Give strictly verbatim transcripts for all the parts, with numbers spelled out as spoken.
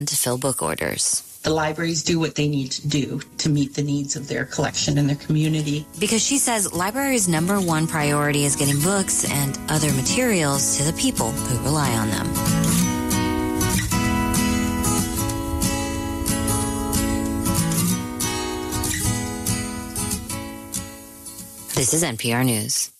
to fill book orders. The libraries do what they need to do to meet the needs of their collection and their community. Because she says libraries' number one priority is getting books and other materials to the people who rely on them. This is N P R News.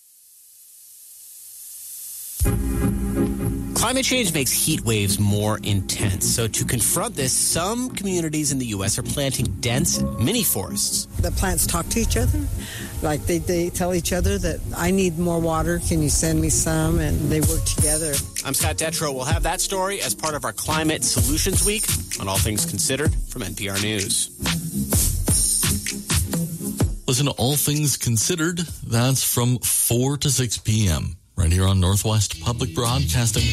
Climate change makes heat waves more intense. So to confront this, some communities in the U S are planting dense mini forests. The plants talk to each other. Like they, they tell each other that I need more water. Can you send me some? And they work together. I'm Scott Detrow. We'll have that story as part of our Climate Solutions Week on All Things Considered from N P R News. Listen to All Things Considered. That's from four to six p.m. right here on Northwest Public Broadcasting.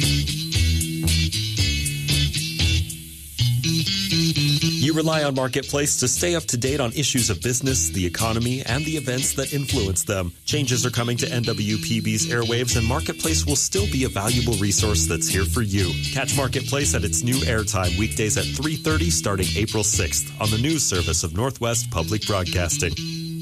You rely on Marketplace to stay up to date on issues of business, the economy, and the events that influence them. Changes are coming to N W P B's airwaves, and Marketplace will still be a valuable resource that's here for you. Catch Marketplace at its new airtime weekdays at three thirty starting April sixth on the news service of Northwest Public Broadcasting.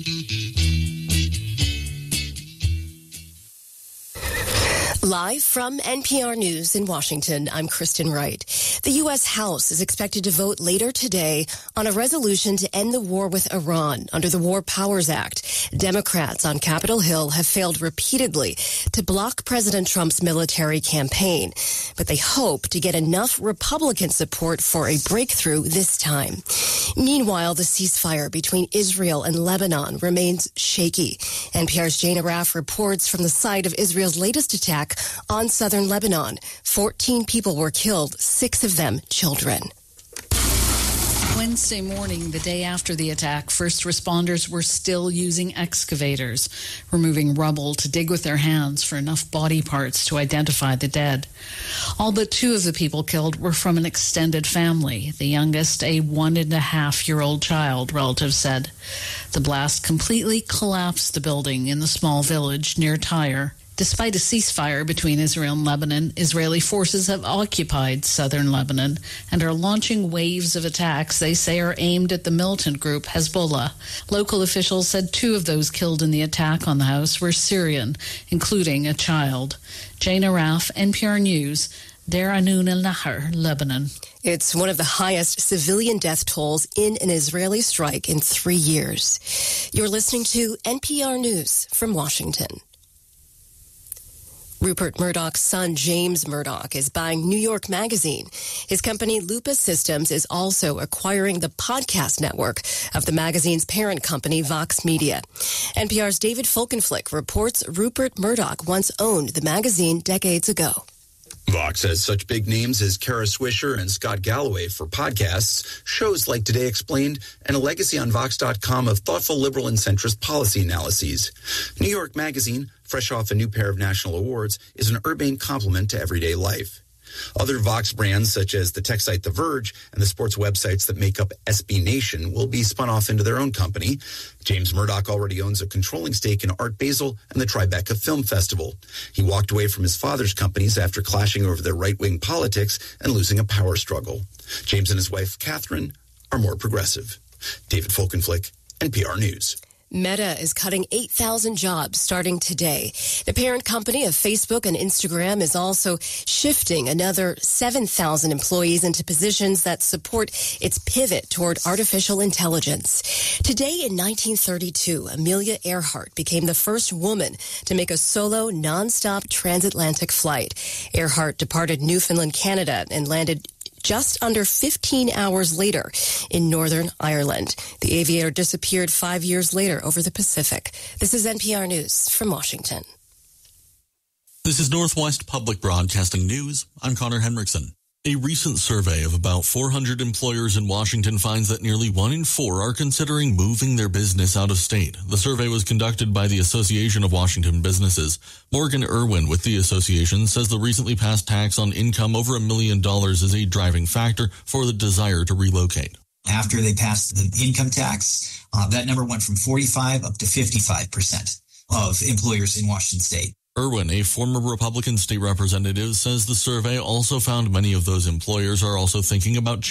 Live from N P R News in Washington, I'm Kristen Wright. The U S House is expected to vote later today on a resolution to end the war with Iran under the War Powers Act. Democrats on Capitol Hill have failed repeatedly to block President Trump's military campaign, but they hope to get enough Republican support for a breakthrough this time. Meanwhile, the ceasefire between Israel and Lebanon remains shaky. N P R's Jane Arraf reports from the site of Israel's latest attack on southern Lebanon. fourteen people were killed, six of them children. Wednesday morning, the day after the attack, first responders were still using excavators, removing rubble to dig with their hands for enough body parts to identify the dead. All but two of the people killed were from an extended family, the youngest a one-and-a-half-year-old child, relatives said. The blast completely collapsed the building in the small village near Tyre. Despite a ceasefire between Israel and Lebanon, Israeli forces have occupied southern Lebanon and are launching waves of attacks they say are aimed at the militant group Hezbollah. Local officials said two of those killed in the attack on the house were Syrian, including a child. Jane Arraf, N P R News, Deir Anun el-Nahar, Lebanon. It's one of the highest civilian death tolls in an Israeli strike in three years. You're listening to N P R News from Washington. Rupert Murdoch's son, James Murdoch, is buying New York Magazine. His company, Lupa Systems, is also acquiring the podcast network of the magazine's parent company, Vox Media. N P R's David Folkenflik reports Rupert Murdoch once owned the magazine decades ago. Vox has such big names as Kara Swisher and Scott Galloway for podcasts, shows like Today Explained, and a legacy on Vox dot com of thoughtful liberal and centrist policy analyses. New York Magazine, fresh off a new pair of national awards, is an urbane complement to everyday life. Other Vox brands, such as the tech site The Verge and the sports websites that make up S B Nation, will be spun off into their own company. James Murdoch already owns a controlling stake in Art Basel and the Tribeca Film Festival. He walked away from his father's companies after clashing over their right-wing politics and losing a power struggle. James and his wife, Catherine, are more progressive. David Folkenflik, N P R News. Meta is cutting eight thousand jobs starting today. The parent company of Facebook and Instagram is also shifting another seven thousand employees into positions that support its pivot toward artificial intelligence. Today in nineteen thirty-two, Amelia Earhart became the first woman to make a solo, nonstop transatlantic flight. Earhart departed Newfoundland, Canada, and landed just under fifteen hours later in Northern Ireland. The aviator disappeared five years later over the Pacific. This is N P R News from Washington. This is Northwest Public Broadcasting News. I'm Connor Henriksen. A recent survey of about four hundred employers in Washington finds that nearly one in four are considering moving their business out of state. The survey was conducted by the Association of Washington Businesses. Morgan Irwin with the association says the recently passed tax on income over a million dollars is a driving factor for the desire to relocate. After they passed the income tax, uh, that number went from forty-five up to fifty-five percent of employers in Washington state Irwin, a former Republican state representative, says the survey also found many of those employers are also thinking about